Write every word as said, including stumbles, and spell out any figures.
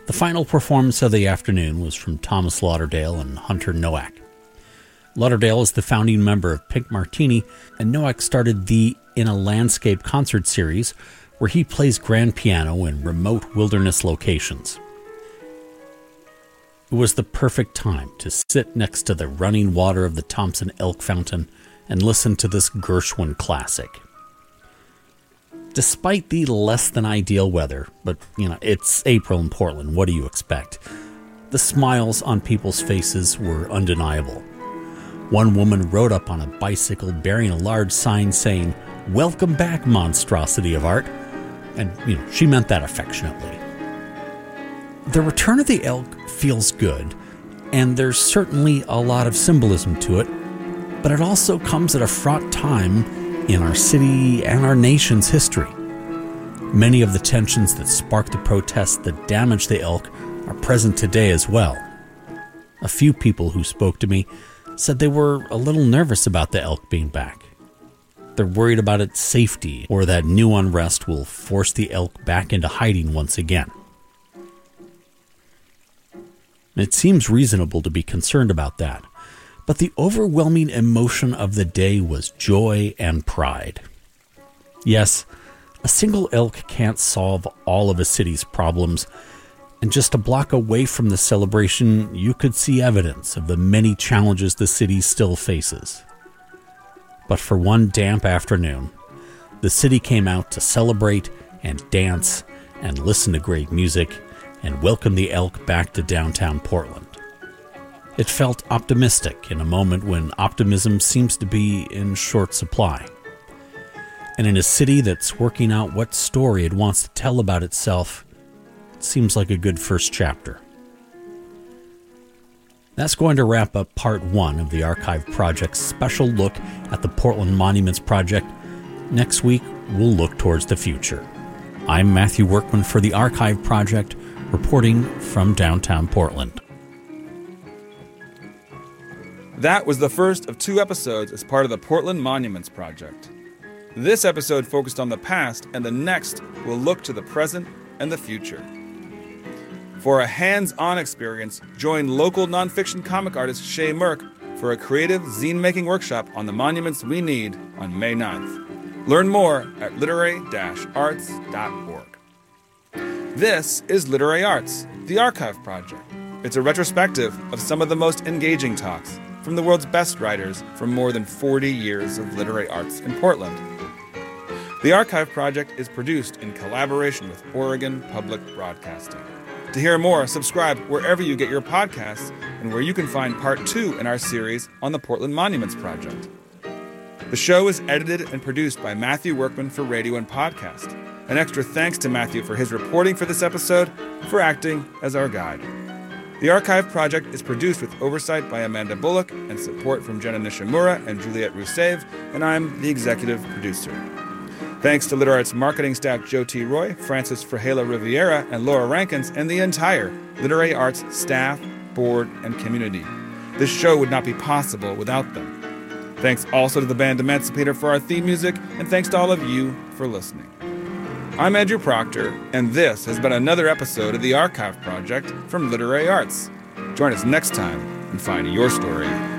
The final performance of the afternoon was from Thomas Lauderdale and Hunter Nowak. Lauderdale is the founding member of Pink Martini, and Nowak started the In a Landscape concert series where he plays grand piano in remote wilderness locations. It was the perfect time to sit next to the running water of the Thompson Elk Fountain and listen to this Gershwin classic. Despite the less than ideal weather, but you know, it's April in Portland, what do you expect? The smiles on people's faces were undeniable. One woman rode up on a bicycle bearing a large sign saying, "Welcome back, monstrosity of art." And, you know, she meant that affectionately. The return of the elk feels good, and there's certainly a lot of symbolism to it, but it also comes at a fraught time in our city and our nation's history. Many of the tensions that sparked the protests that damaged the elk are present today as well. A few people who spoke to me said they were a little nervous about the elk being back. They're worried about its safety or that new unrest will force the elk back into hiding once again. It seems reasonable to be concerned about that, but the overwhelming emotion of the day was joy and pride. Yes, a single elk can't solve all of a city's problems, and just a block away from the celebration, you could see evidence of the many challenges the city still faces. But for one damp afternoon, the city came out to celebrate and dance and listen to great music and welcome the elk back to downtown Portland. It felt optimistic in a moment when optimism seems to be in short supply. And in a city that's working out what story it wants to tell about itself, it seems like a good first chapter. That's going to wrap up part one of the Archive Project's special look at the Portland Monuments Project. Next week, we'll look towards the future. I'm Matthew Workman for the Archive Project, reporting from downtown Portland. That was the first of two episodes as part of the Portland Monuments Project. This episode focused on the past, and the next will look to the present and the future. For a hands-on experience, join local nonfiction comic artist Shay Merck for a creative zine-making workshop on the monuments we need on May ninth. Learn more at literary dash arts dot org. This is Literary Arts, the Archive Project. It's a retrospective of some of the most engaging talks from the world's best writers from more than forty years of literary arts in Portland. The Archive Project is produced in collaboration with Oregon Public Broadcasting. To hear more, subscribe wherever you get your podcasts and where you can find part two in our series on the Portland Monuments Project. The show is edited and produced by Matthew Workman for radio and podcast. An extra thanks to Matthew for his reporting for this episode, for acting as our guide. The Archive Project is produced with oversight by Amanda Bullock and support from Jenna Nishimura and Juliette Roussev, and I'm the executive producer. Thanks to Literary Arts marketing staff Joe T. Roy, Francis Frahela Riviera, and Laura Rankins, and the entire Literary Arts staff, board, and community. This show would not be possible without them. Thanks also to the band Emancipator for our theme music, and thanks to all of you for listening. I'm Andrew Proctor, and this has been another episode of the Archive Project from Literary Arts. Join us next time and find your story